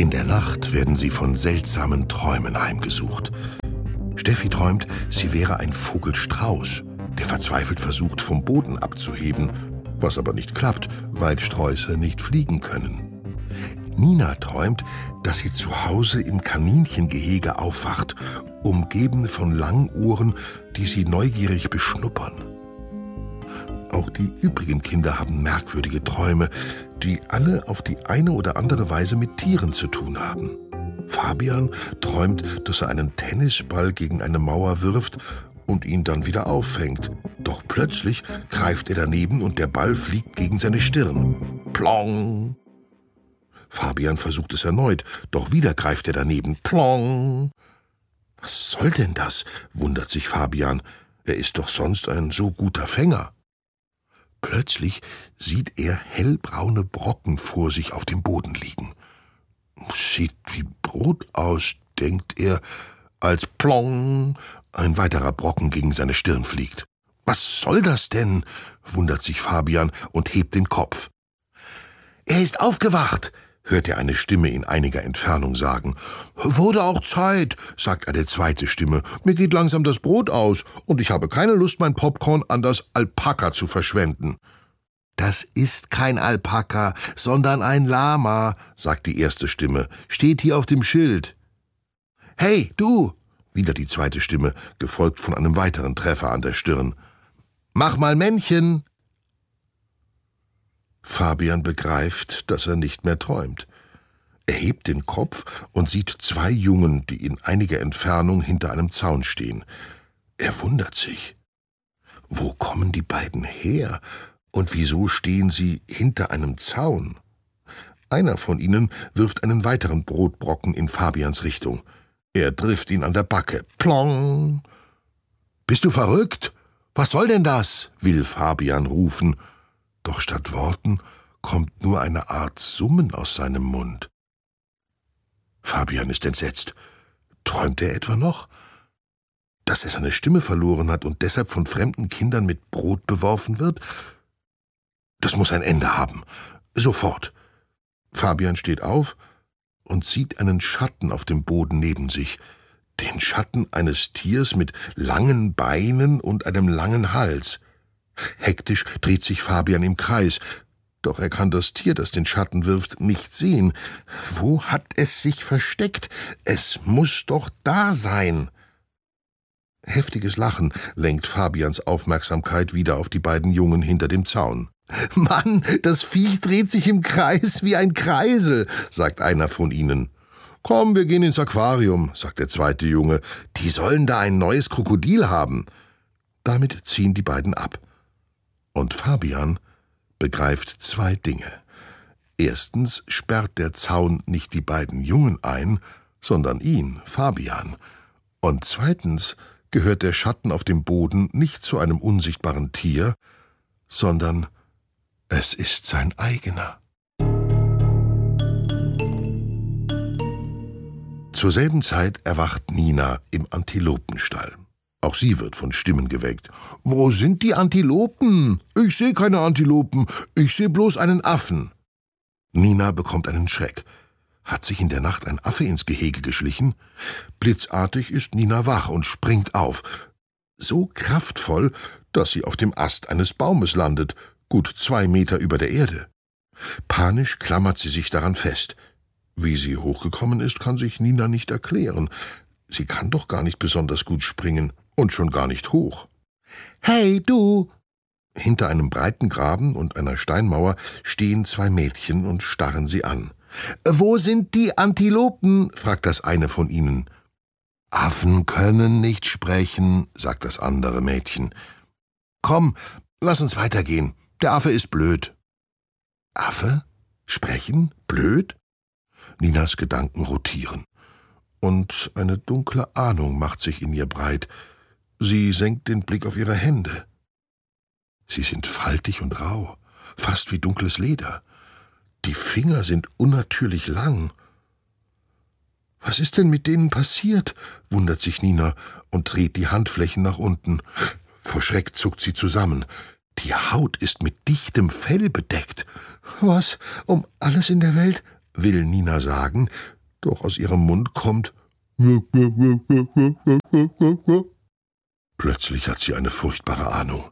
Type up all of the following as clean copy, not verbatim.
In der Nacht werden sie von seltsamen Träumen heimgesucht. Steffi träumt, sie wäre ein Vogelstrauß, der verzweifelt versucht, vom Boden abzuheben, was aber nicht klappt, weil Sträuße nicht fliegen können. Nina träumt, dass sie zu Hause im Kaninchengehege aufwacht, umgeben von langen Ohren, die sie neugierig beschnuppern. Auch die übrigen Kinder haben merkwürdige Träume, die alle auf die eine oder andere Weise mit Tieren zu tun haben. Fabian träumt, dass er einen Tennisball gegen eine Mauer wirft und ihn dann wieder auffängt. Doch plötzlich greift er daneben und der Ball fliegt gegen seine Stirn. Plong! Fabian versucht es erneut, doch wieder greift er daneben. Plong! Was soll denn das? Wundert sich Fabian. Er ist doch sonst ein so guter Fänger. Plötzlich sieht er hellbraune Brocken vor sich auf dem Boden liegen. Sieht wie Brot aus, denkt er, als plong ein weiterer Brocken gegen seine Stirn fliegt. Was soll das denn? Wundert sich Fabian und hebt den Kopf. Er ist aufgewacht, hört er eine Stimme in einiger Entfernung sagen. Wurde auch Zeit, sagt eine zweite Stimme. Mir geht langsam das Brot aus und ich habe keine Lust, mein Popcorn an das Alpaka zu verschwenden. Das ist kein Alpaka, sondern ein Lama, sagt die erste Stimme. Steht hier auf dem Schild. Hey, du! Wieder die zweite Stimme, gefolgt von einem weiteren Treffer an der Stirn. Mach mal Männchen! Fabian begreift, dass er nicht mehr träumt. Er hebt den Kopf und sieht zwei Jungen, die in einiger Entfernung hinter einem Zaun stehen. Er wundert sich. Wo kommen die beiden her? Und wieso stehen sie hinter einem Zaun? Einer von ihnen wirft einen weiteren Brotbrocken in Fabians Richtung. Er trifft ihn an der Backe. Plong! Bist du verrückt? Was soll denn das? Will Fabian rufen. Doch statt Worten kommt nur eine Art Summen aus seinem Mund. Fabian ist entsetzt. Träumt er etwa noch? Dass er seine Stimme verloren hat und deshalb von fremden Kindern mit Brot beworfen wird? Das muss ein Ende haben. Sofort. Fabian steht auf und sieht einen Schatten auf dem Boden neben sich. Den Schatten eines Tiers mit langen Beinen und einem langen Hals. Hektisch dreht sich Fabian im Kreis. Doch er kann das Tier, das den Schatten wirft, nicht sehen. Wo hat es sich versteckt? Es muss doch da sein. Heftiges Lachen lenkt Fabians Aufmerksamkeit wieder auf die beiden Jungen hinter dem Zaun. »Mann, das Viech dreht sich im Kreis wie ein Kreisel«, sagt einer von ihnen. »Komm, wir gehen ins Aquarium«, sagt der zweite Junge. »Die sollen da ein neues Krokodil haben.« Damit ziehen die beiden ab. Und Fabian begreift zwei Dinge. Erstens sperrt der Zaun nicht die beiden Jungen ein, sondern ihn, Fabian. Und zweitens gehört der Schatten auf dem Boden nicht zu einem unsichtbaren Tier, sondern es ist sein eigener. Zur selben Zeit erwacht Nina im Antilopenstall. Auch sie wird von Stimmen geweckt. »Wo sind die Antilopen? Ich sehe keine Antilopen, ich sehe bloß einen Affen.« Nina bekommt einen Schreck. Hat sich in der Nacht ein Affe ins Gehege geschlichen? Blitzartig ist Nina wach und springt auf. So kraftvoll, dass sie auf dem Ast eines Baumes landet, gut 2 Meter über der Erde. Panisch klammert sie sich daran fest. Wie sie hochgekommen ist, kann sich Nina nicht erklären. Sie kann doch gar nicht besonders gut springen und schon gar nicht hoch. »Hey, du!« Hinter einem breiten Graben und einer Steinmauer stehen 2 Mädchen und starren sie an. »Wo sind die Antilopen?« fragt das eine von ihnen. »Affen können nicht sprechen«, sagt das andere Mädchen. »Komm, lass uns weitergehen. Der Affe ist blöd.« »Affe? Sprechen? Blöd?« Ninas Gedanken rotieren. Und eine dunkle Ahnung macht sich in ihr breit. Sie senkt den Blick auf ihre Hände. Sie sind faltig und rau, fast wie dunkles Leder. Die Finger sind unnatürlich lang. »Was ist denn mit denen passiert?« wundert sich Nina und dreht die Handflächen nach unten. Vor Schreck zuckt sie zusammen. Die Haut ist mit dichtem Fell bedeckt. »Was um alles in der Welt?« will Nina sagen, doch aus ihrem Mund kommt Plötzlich hat sie eine furchtbare Ahnung.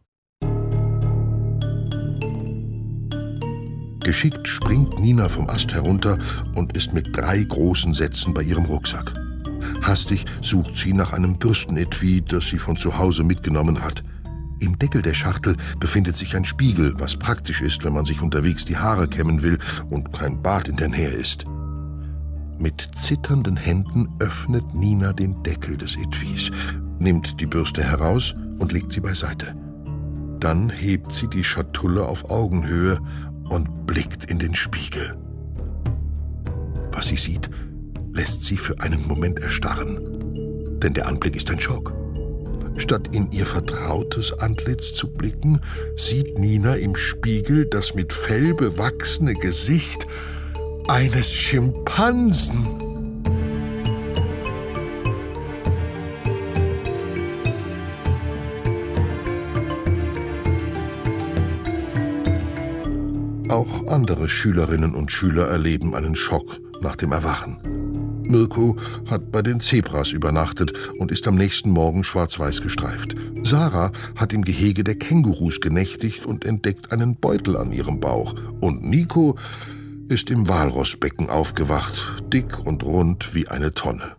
Geschickt springt Nina vom Ast herunter und ist mit 3 großen Sätzen bei ihrem Rucksack. Hastig sucht sie nach einem Bürstenetui, das sie von zu Hause mitgenommen hat. Im Deckel der Schachtel befindet sich ein Spiegel, was praktisch ist, wenn man sich unterwegs die Haare kämmen will und kein Bad in der Nähe ist. Mit zitternden Händen öffnet Nina den Deckel des Etuis, nimmt die Bürste heraus und legt sie beiseite. Dann hebt sie die Schatulle auf Augenhöhe und blickt in den Spiegel. Was sie sieht, lässt sie für einen Moment erstarren, denn der Anblick ist ein Schock. Statt in ihr vertrautes Antlitz zu blicken, sieht Nina im Spiegel das mit Fell bewachsene Gesicht eines Schimpansen. Auch andere Schülerinnen und Schüler erleben einen Schock nach dem Erwachen. Mirko hat bei den Zebras übernachtet und ist am nächsten Morgen schwarz-weiß gestreift. Sarah hat im Gehege der Kängurus genächtigt und entdeckt einen Beutel an ihrem Bauch. Und Nico ist im Walrossbecken aufgewacht, dick und rund wie eine Tonne.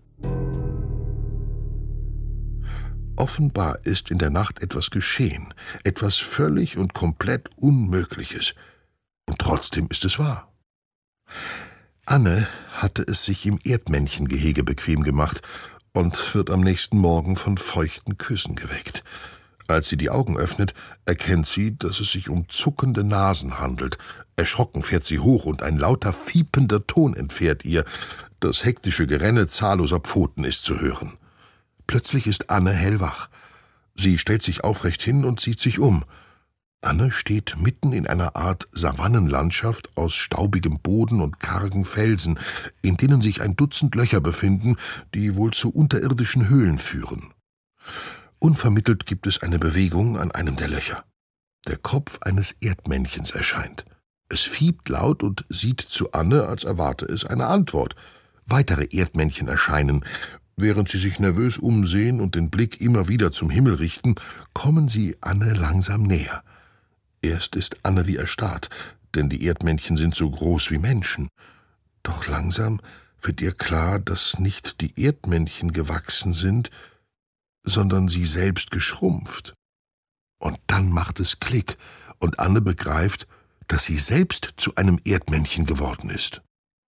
Offenbar ist in der Nacht etwas geschehen, etwas völlig und komplett Unmögliches. Und trotzdem ist es wahr. Anne hatte es sich im Erdmännchengehege bequem gemacht und wird am nächsten Morgen von feuchten Küssen geweckt. Als sie die Augen öffnet, erkennt sie, dass es sich um zuckende Nasen handelt. Erschrocken fährt sie hoch und ein lauter fiepender Ton entfährt ihr. Das hektische Gerenne zahlloser Pfoten ist zu hören. Plötzlich ist Anne hellwach. Sie stellt sich aufrecht hin und sieht sich um. Anne steht mitten in einer Art Savannenlandschaft aus staubigem Boden und kargen Felsen, in denen sich ein Dutzend Löcher befinden, die wohl zu unterirdischen Höhlen führen. Unvermittelt gibt es eine Bewegung an einem der Löcher. Der Kopf eines Erdmännchens erscheint. Es fiebt laut und sieht zu Anne, als erwarte es eine Antwort. Weitere Erdmännchen erscheinen. Während sie sich nervös umsehen und den Blick immer wieder zum Himmel richten, kommen sie Anne langsam näher. Erst ist Anne wie erstarrt, denn die Erdmännchen sind so groß wie Menschen. Doch langsam wird ihr klar, dass nicht die Erdmännchen gewachsen sind, sondern sie selbst geschrumpft. Und dann macht es Klick, und Anne begreift, dass sie selbst zu einem Erdmännchen geworden ist.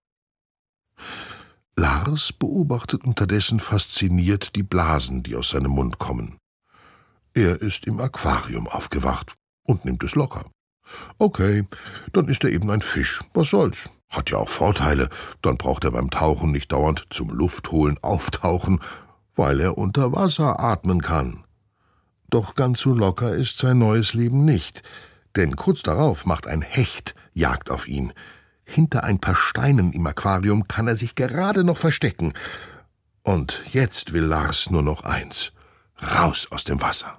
Lars beobachtet unterdessen fasziniert die Blasen, die aus seinem Mund kommen. Er ist im Aquarium aufgewacht und nimmt es locker. Okay, dann ist er eben ein Fisch. Was soll's? Hat ja auch Vorteile. Dann braucht er beim Tauchen nicht dauernd zum Luftholen auftauchen, weil er unter Wasser atmen kann. Doch ganz so locker ist sein neues Leben nicht, denn kurz darauf macht ein Hecht Jagd auf ihn. Hinter ein paar Steinen im Aquarium kann er sich gerade noch verstecken. Und jetzt will Lars nur noch eins: raus aus dem Wasser.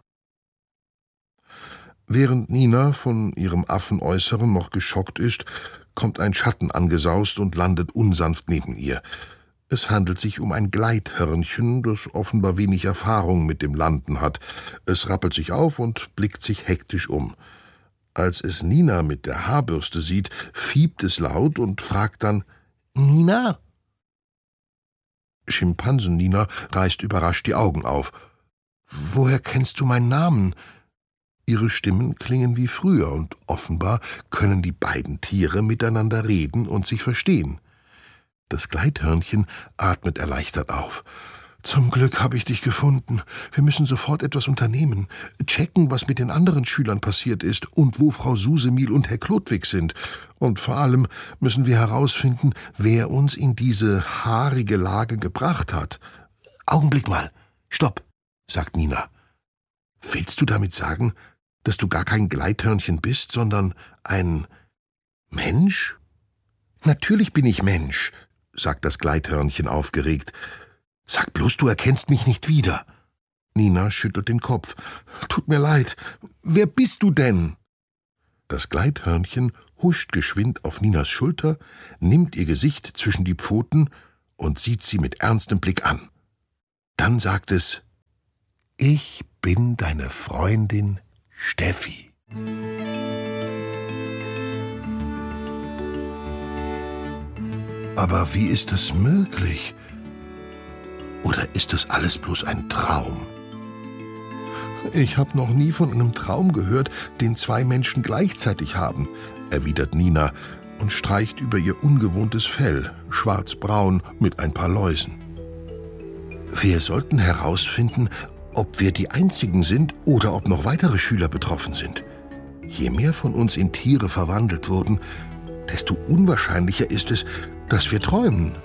Während Nina von ihrem Affenäußeren noch geschockt ist, kommt ein Schatten angesaust und landet unsanft neben ihr. Es handelt sich um ein Gleithörnchen, das offenbar wenig Erfahrung mit dem Landen hat. Es rappelt sich auf und blickt sich hektisch um. Als es Nina mit der Haarbürste sieht, fiebt es laut und fragt dann: »Nina?« Schimpansen-Nina reißt überrascht die Augen auf. »Woher kennst du meinen Namen?« Ihre Stimmen klingen wie früher, und offenbar können die beiden Tiere miteinander reden und sich verstehen. Das Gleithörnchen atmet erleichtert auf. »Zum Glück habe ich dich gefunden. Wir müssen sofort etwas unternehmen. Checken, was mit den anderen Schülern passiert ist und wo Frau Susemihl und Herr Klodwig sind. Und vor allem müssen wir herausfinden, wer uns in diese haarige Lage gebracht hat.« »Augenblick mal. Stopp«, sagt Nina. »Willst du damit sagen, dass du gar kein Gleithörnchen bist, sondern ein Mensch?« »Natürlich bin ich Mensch«, sagt das Gleithörnchen aufgeregt. »Sag bloß, du erkennst mich nicht wieder.« Nina schüttelt den Kopf. »Tut mir leid. Wer bist du denn?« Das Gleithörnchen huscht geschwind auf Ninas Schulter, nimmt ihr Gesicht zwischen die Pfoten und sieht sie mit ernstem Blick an. Dann sagt es: »Ich bin deine Freundin Steffi.« Aber wie ist das möglich? Oder ist das alles bloß ein Traum? »Ich habe noch nie von einem Traum gehört, den zwei Menschen gleichzeitig haben«, erwidert Nina und streicht über ihr ungewohntes Fell, schwarzbraun mit ein paar Läusen. »Wir sollten herausfinden, ob wir die Einzigen sind oder ob noch weitere Schüler betroffen sind. Je mehr von uns in Tiere verwandelt wurden, desto unwahrscheinlicher ist es, dass wir träumen.«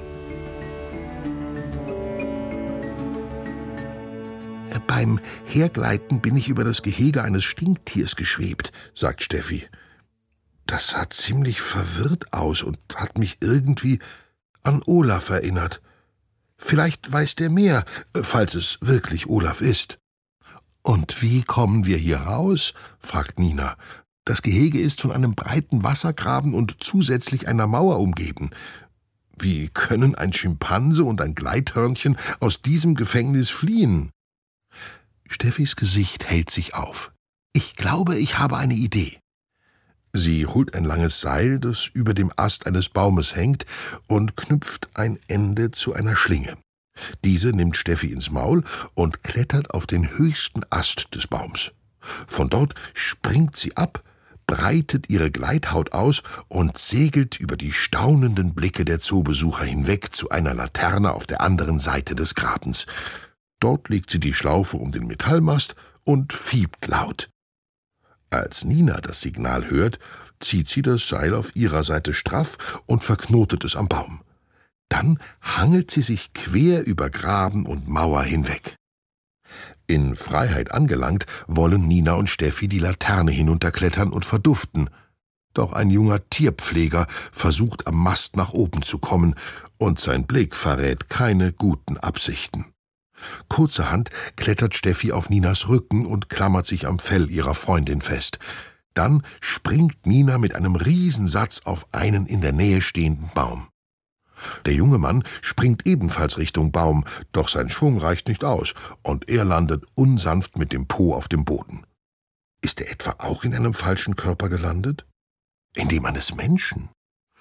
»Beim Hergleiten bin ich über das Gehege eines Stinktiers geschwebt«, sagt Steffi. »Das sah ziemlich verwirrt aus und hat mich irgendwie an Olaf erinnert. Vielleicht weiß der mehr, falls es wirklich Olaf ist.« »Und wie kommen wir hier raus?«, fragt Nina. »Das Gehege ist von einem breiten Wassergraben und zusätzlich einer Mauer umgeben. Wie können ein Schimpanse und ein Gleithörnchen aus diesem Gefängnis fliehen?« Steffis Gesicht hellt sich auf. »Ich glaube, ich habe eine Idee.« Sie holt ein langes Seil, das über dem Ast eines Baumes hängt, und knüpft ein Ende zu einer Schlinge. Diese nimmt Steffi ins Maul und klettert auf den höchsten Ast des Baums. Von dort springt sie ab, breitet ihre Gleithaut aus und segelt über die staunenden Blicke der Zoobesucher hinweg zu einer Laterne auf der anderen Seite des Grabens. Dort legt sie die Schlaufe um den Metallmast und fiebt laut. Als Nina das Signal hört, zieht sie das Seil auf ihrer Seite straff und verknotet es am Baum. Dann hangelt sie sich quer über Graben und Mauer hinweg. In Freiheit angelangt, wollen Nina und Steffi die Laterne hinunterklettern und verduften. Doch ein junger Tierpfleger versucht am Mast nach oben zu kommen, und sein Blick verrät keine guten Absichten. Kurzerhand klettert Steffi auf Ninas Rücken und klammert sich am Fell ihrer Freundin fest. Dann springt Nina mit einem Riesensatz auf einen in der Nähe stehenden Baum. Der junge Mann springt ebenfalls Richtung Baum, doch sein Schwung reicht nicht aus und er landet unsanft mit dem Po auf dem Boden. Ist er etwa auch in einem falschen Körper gelandet? In dem eines Menschen?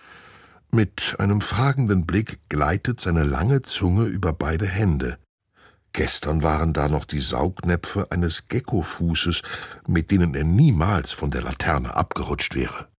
Mit einem fragenden Blick gleitet seine lange Zunge über beide Hände. Gestern waren da noch die Saugnäpfe eines Geckofußes, mit denen er niemals von der Laterne abgerutscht wäre.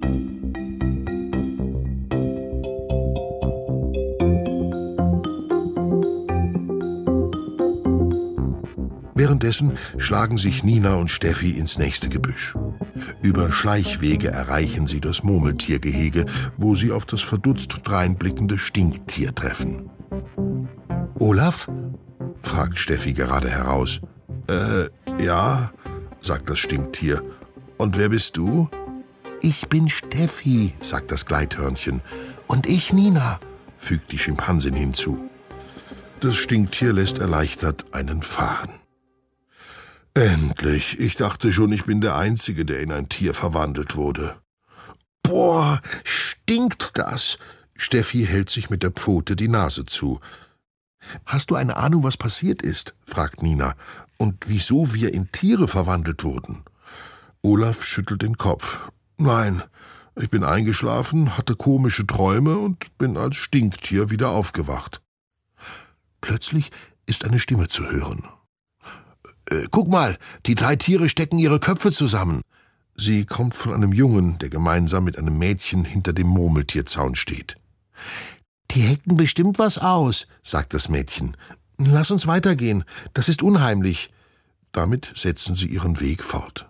Währenddessen schlagen sich Nina und Steffi ins nächste Gebüsch. Über Schleichwege erreichen sie das Murmeltiergehege, wo sie auf das verdutzt dreinblickende Stinktier treffen. »Olaf?« fragt Steffi gerade heraus. Ja«, sagt das Stinktier. »Und wer bist du?« »Ich bin Steffi«, sagt das Gleithörnchen. »Und ich Nina«, fügt die Schimpansin hinzu. Das Stinktier lässt erleichtert einen fahren. »Endlich! Ich dachte schon, ich bin der Einzige, der in ein Tier verwandelt wurde.« »Boah, stinkt das!« Steffi hält sich mit der Pfote die Nase zu. »Hast du eine Ahnung, was passiert ist?« fragt Nina. »Und wieso wir in Tiere verwandelt wurden?« Olaf schüttelt den Kopf. »Nein, ich bin eingeschlafen, hatte komische Träume und bin als Stinktier wieder aufgewacht.« Plötzlich ist eine Stimme zu hören. »Guck mal, die 3 Tiere stecken ihre Köpfe zusammen.« Sie kommt von einem Jungen, der gemeinsam mit einem Mädchen hinter dem Murmeltierzaun steht. »Die hecken bestimmt was aus«, sagt das Mädchen. »Lass uns weitergehen, das ist unheimlich.« Damit setzen sie ihren Weg fort.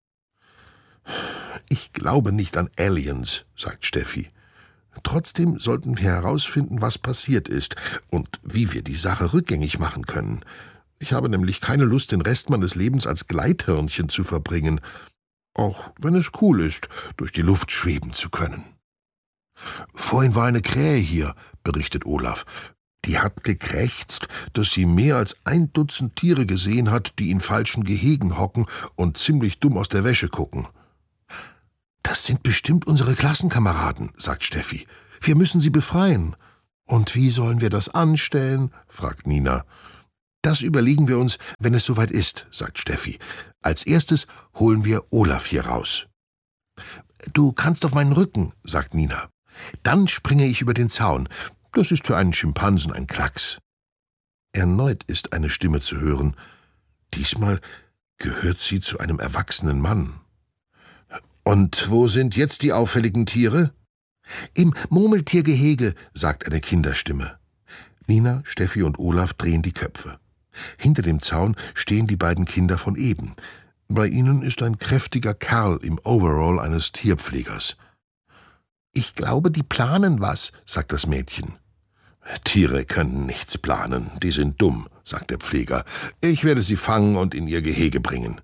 »Ich glaube nicht an Aliens«, sagt Steffi. »Trotzdem sollten wir herausfinden, was passiert ist und wie wir die Sache rückgängig machen können. Ich habe nämlich keine Lust, den Rest meines Lebens als Gleithörnchen zu verbringen, auch wenn es cool ist, durch die Luft schweben zu können.« »Vorhin war eine Krähe hier«, berichtet Olaf. »Die hat gekrächzt, dass sie mehr als 1 Dutzend Tiere gesehen hat, die in falschen Gehegen hocken und ziemlich dumm aus der Wäsche gucken.« »Das sind bestimmt unsere Klassenkameraden«, sagt Steffi. »Wir müssen sie befreien.« »Und wie sollen wir das anstellen?«, fragt Nina. »Das überlegen wir uns, wenn es soweit ist«, sagt Steffi. »Als erstes holen wir Olaf hier raus.« »Du kannst auf meinen Rücken«, sagt Nina. »Dann springe ich über den Zaun. Das ist für einen Schimpansen ein Klacks.« Erneut ist eine Stimme zu hören. Diesmal gehört sie zu einem erwachsenen Mann. »Und wo sind jetzt die auffälligen Tiere?« »Im Murmeltiergehege«, sagt eine Kinderstimme. Nina, Steffi und Olaf drehen die Köpfe. Hinter dem Zaun stehen die beiden Kinder von eben. Bei ihnen ist ein kräftiger Kerl im Overall eines Tierpflegers. »Ich glaube, die planen was«, sagt das Mädchen. »Tiere können nichts planen, die sind dumm«, sagt der Pfleger. »Ich werde sie fangen und in ihr Gehege bringen.«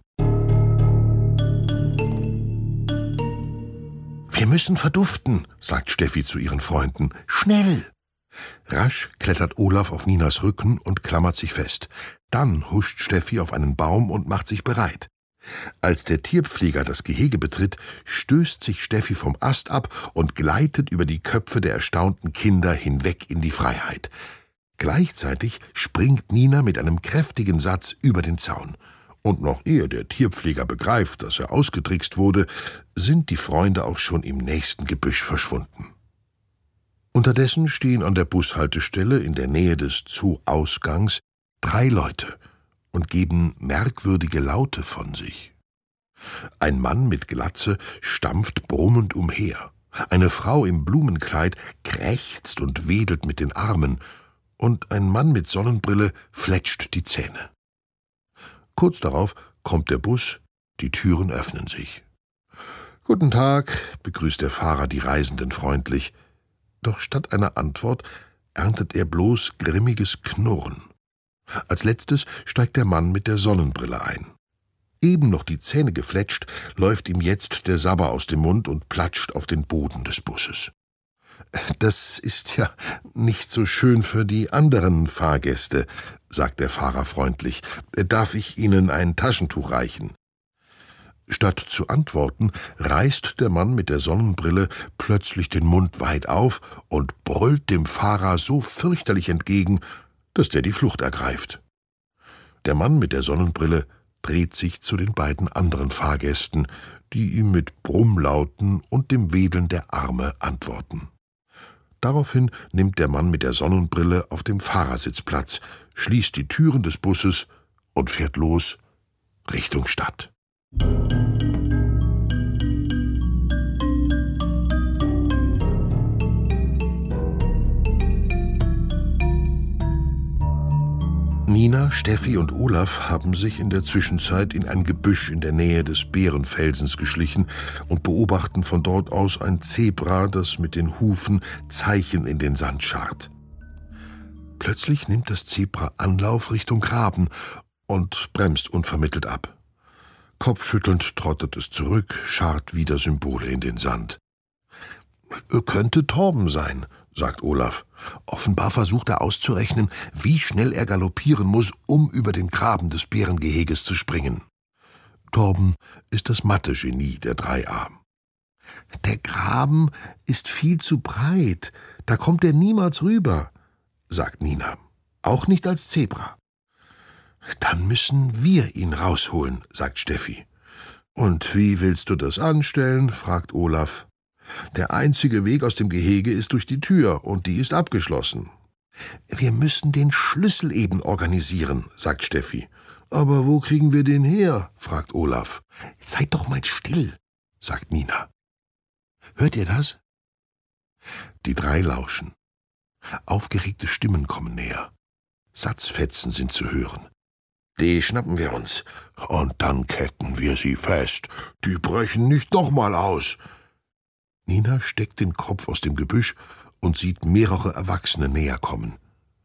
»Wir müssen verduften«, sagt Steffi zu ihren Freunden. »Schnell!« Rasch klettert Olaf auf Ninas Rücken und klammert sich fest. Dann huscht Steffi auf einen Baum und macht sich bereit. Als der Tierpfleger das Gehege betritt, stößt sich Steffi vom Ast ab und gleitet über die Köpfe der erstaunten Kinder hinweg in die Freiheit. Gleichzeitig springt Nina mit einem kräftigen Satz über den Zaun. Und noch ehe der Tierpfleger begreift, dass er ausgetrickst wurde, sind die Freunde auch schon im nächsten Gebüsch verschwunden. Unterdessen stehen an der Bushaltestelle in der Nähe des Zoo-Ausgangs 3 Leute und geben merkwürdige Laute von sich. Ein Mann mit Glatze stampft brummend umher. Eine Frau im Blumenkleid krächzt und wedelt mit den Armen, und ein Mann mit Sonnenbrille fletscht die Zähne. Kurz darauf kommt der Bus, die Türen öffnen sich. »Guten Tag«, begrüßt der Fahrer die Reisenden freundlich. Doch statt einer Antwort erntet er bloß grimmiges Knurren. Als letztes steigt der Mann mit der Sonnenbrille ein. Eben noch die Zähne gefletscht, läuft ihm jetzt der Sabber aus dem Mund und platscht auf den Boden des Busses. »Das ist ja nicht so schön für die anderen Fahrgäste«, sagt der Fahrer freundlich. »Darf ich Ihnen ein Taschentuch reichen?« Statt zu antworten, reißt der Mann mit der Sonnenbrille plötzlich den Mund weit auf und brüllt dem Fahrer so fürchterlich entgegen, dass der die Flucht ergreift. Der Mann mit der Sonnenbrille dreht sich zu den beiden anderen Fahrgästen, die ihm mit Brummlauten und dem Wedeln der Arme antworten. Daraufhin nimmt der Mann mit der Sonnenbrille auf dem Fahrersitz Platz, schließt die Türen des Busses und fährt los Richtung Stadt. Nina, Steffi und Olaf haben sich in der Zwischenzeit in ein Gebüsch in der Nähe des Bärenfelsens geschlichen und beobachten von dort aus ein Zebra, das mit den Hufen Zeichen in den Sand scharrt. Plötzlich nimmt das Zebra Anlauf Richtung Graben und bremst unvermittelt ab. Kopfschüttelnd trottet es zurück, scharrt wieder Symbole in den Sand. »Könnte Torben sein«, sagt Olaf. Offenbar versucht er auszurechnen, wie schnell er galoppieren muss, um über den Graben des Bärengeheges zu springen. Torben ist das Mathe-Genie der 3a. »Der Graben ist viel zu breit, da kommt er niemals rüber«, sagt Nina. »Auch nicht als Zebra.« »Dann müssen wir ihn rausholen«, sagt Steffi. »Und wie willst du das anstellen?«, fragt Olaf. »Der einzige Weg aus dem Gehege ist durch die Tür, und die ist abgeschlossen.« »Wir müssen den Schlüssel eben organisieren«, sagt Steffi. »Aber wo kriegen wir den her?«, fragt Olaf. »Seid doch mal still«, sagt Nina. »Hört ihr das?« Die 3 lauschen. Aufgeregte Stimmen kommen näher. Satzfetzen sind zu hören. »Die schnappen wir uns, und dann ketten wir sie fest. Die brechen nicht noch mal aus.« Nina steckt den Kopf aus dem Gebüsch und sieht mehrere Erwachsene näher kommen.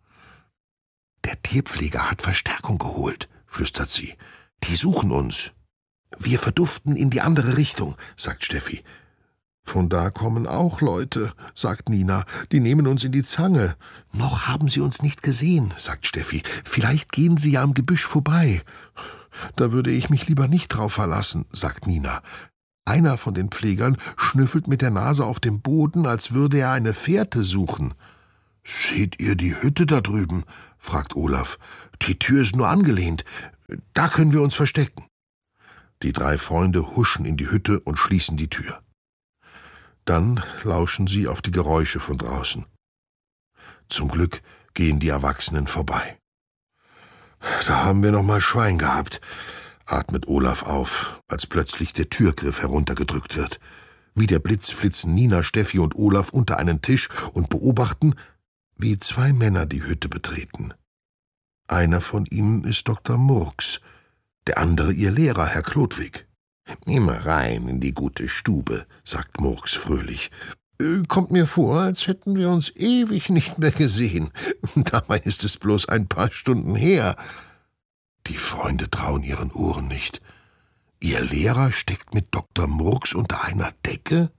»Der Tierpfleger hat Verstärkung geholt«, flüstert sie. »Die suchen uns.« »Wir verduften in die andere Richtung«, sagt Steffi. »Von da kommen auch Leute«, sagt Nina. »Die nehmen uns in die Zange.« »Noch haben sie uns nicht gesehen«, sagt Steffi. »Vielleicht gehen sie ja am Gebüsch vorbei.« »Da würde ich mich lieber nicht drauf verlassen«, sagt Nina. Einer von den Pflegern schnüffelt mit der Nase auf dem Boden, als würde er eine Fährte suchen. »Seht ihr die Hütte da drüben?« fragt Olaf. »Die Tür ist nur angelehnt. Da können wir uns verstecken.« Die 3 Freunde huschen in die Hütte und schließen die Tür. Dann lauschen sie auf die Geräusche von draußen. Zum Glück gehen die Erwachsenen vorbei. »Da haben wir noch mal Schwein gehabt«, atmet Olaf auf, als plötzlich der Türgriff heruntergedrückt wird. Wie der Blitz flitzen Nina, Steffi und Olaf unter einen Tisch und beobachten, wie 2 Männer die Hütte betreten. Einer von ihnen ist Dr. Murks, der andere ihr Lehrer, Herr Chlodwig. »Immer rein in die gute Stube«, sagt Murks fröhlich. »Kommt mir vor, als hätten wir uns ewig nicht mehr gesehen. Dabei ist es bloß ein paar Stunden her.« Die Freunde trauen ihren Ohren nicht. Ihr Lehrer steckt mit Dr. Murks unter einer Decke?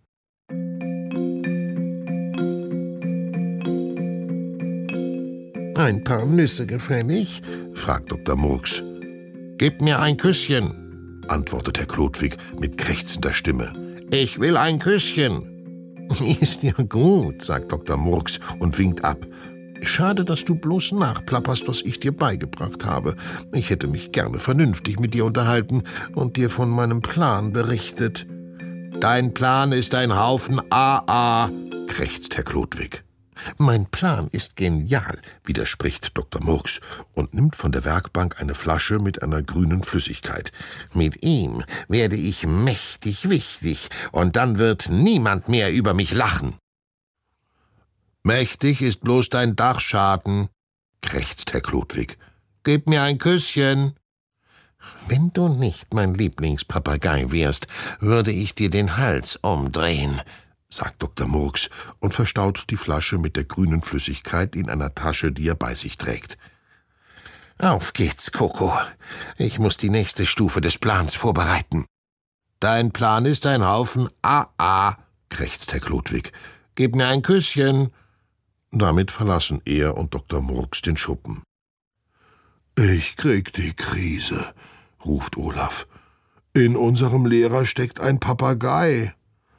»Ein paar Nüsse gefällig?« fragt Dr. Murks. »Gib mir ein Küsschen«, antwortet Herr Chlodwig mit krächzender Stimme. »Ich will ein Küsschen.« »Ist ja gut«, sagt Dr. Murks und winkt ab. »Schade, dass du bloß nachplapperst, was ich dir beigebracht habe. Ich hätte mich gerne vernünftig mit dir unterhalten und dir von meinem Plan berichtet.« »Dein Plan ist ein Haufen AA«, krächzt Herr Chlodwig. »Mein Plan ist genial«, widerspricht Dr. Murks und nimmt von der Werkbank eine Flasche mit einer grünen Flüssigkeit. »Mit ihm werde ich mächtig wichtig, und dann wird niemand mehr über mich lachen.« »Mächtig ist bloß dein Dachschaden«, krächzt Herr Chlodwig. »Gib mir ein Küsschen.« »Wenn du nicht mein Lieblingspapagei wärst, würde ich dir den Hals umdrehen«, sagt Dr. Murks und verstaut die Flasche mit der grünen Flüssigkeit in einer Tasche, die er bei sich trägt. »Auf geht's, Coco. Ich muss die nächste Stufe des Plans vorbereiten.« »Dein Plan ist ein Haufen AA«, krächzt Herr Chlodwig. »Gib mir ein Küsschen.« Damit verlassen er und Dr. Murks den Schuppen. »Ich krieg die Krise«, ruft Olaf. »In unserem Lehrer steckt ein Papagei.«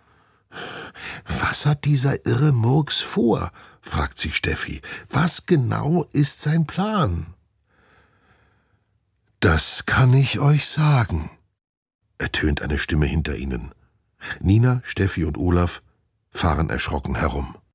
»Was hat dieser irre Murks vor?« fragt sich Steffi. »Was genau ist sein Plan?« »Das kann ich euch sagen«, ertönt eine Stimme hinter ihnen. Nina, Steffi und Olaf fahren erschrocken herum.